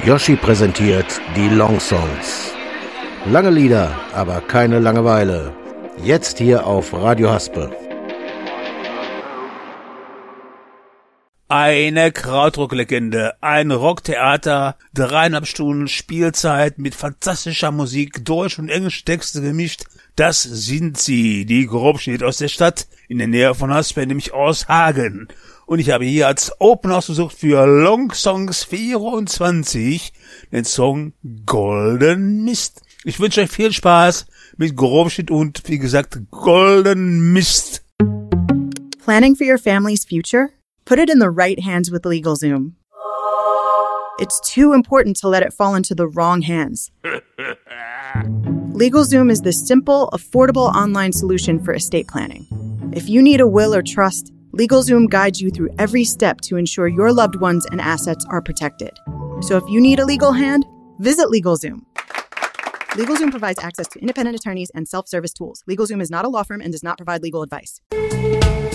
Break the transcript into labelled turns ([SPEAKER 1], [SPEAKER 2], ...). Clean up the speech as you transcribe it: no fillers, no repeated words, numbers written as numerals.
[SPEAKER 1] Yoshi präsentiert die Long Songs. Lange Lieder, aber keine Langeweile. Jetzt hier auf Radio Haspe.
[SPEAKER 2] Eine Krautrock-Legende, ein Rocktheater, 3,5 Stunden Spielzeit mit fantastischer Musik, deutsch und englische Texte gemischt. Das sind sie, die Grobschnitt aus der Stadt, in der Nähe von Haspe, nämlich aus Hagen. Und ich habe hier als Open ausgesucht für Long Songs 24 den Song Golden Mist. Ich wünsche euch viel Spaß mit Grobschnitt und, wie gesagt, Golden Mist.
[SPEAKER 3] Planning for your family's future? Put it in the right hands with LegalZoom. It's too important to let it fall into the wrong hands. LegalZoom is the simple, affordable online solution for estate planning. If you need a will or trust, LegalZoom guides you through every step to ensure your loved ones and assets are protected. So if you need a legal hand, visit LegalZoom. LegalZoom provides access to independent attorneys and self-service tools. LegalZoom is not a law firm and does not provide legal advice.